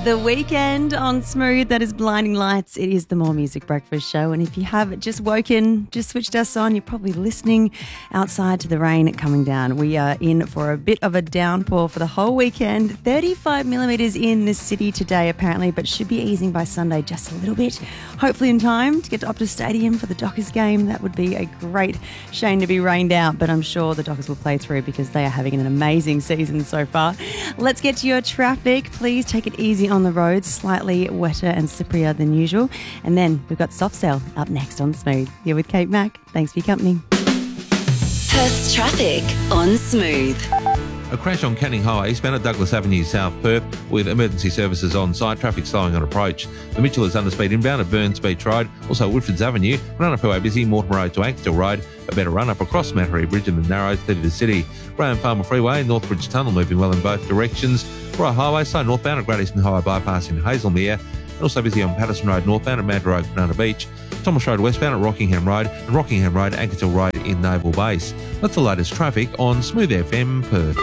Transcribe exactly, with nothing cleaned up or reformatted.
The Weekend on Smooth. That is Blinding Lights. It is the More Music Breakfast Show. And if you have just woken, just switched us on, you're probably listening outside to the rain coming down. We are in for a bit of a downpour for the whole weekend. thirty-five millimetres in this city today, apparently, but should be easing by Sunday just a little bit. Hopefully in time to get to Optus Stadium for the Dockers game. That would be a great shame to be rained out, but I'm sure the Dockers will play through because they are having an amazing season so far. Let's get to your traffic. Please take it easy on the roads, slightly wetter and slipperier than usual. And then we've got Soft Cell up next on Smooth. You're with Kate Mack. Thanks for your company. Perth's traffic on Smooth. A crash on Canning Highway, eastbound at Douglas Avenue, South Perth, with emergency services on site. Traffic slowing on approach. The Mitchell is under speed inbound at Burns Beach Road. Also Woodfords Avenue, run up Highway busy, Mortimer Road to Anksdale Road. A better run up across Mattery Bridge and the Narrows to the city. Graham Farmer Freeway, Northbridge Tunnel moving well in both directions. Roy Highway, slow northbound at Great Eastern Highway bypass in Hazelmere. And also busy on Patterson Road northbound at Mandurah Road, Banana Beach. Thomas Road westbound at Rockingham Road and Rockingham Road, Ankersville Road in Naval Base. That's the latest traffic on Smooth F M Perth.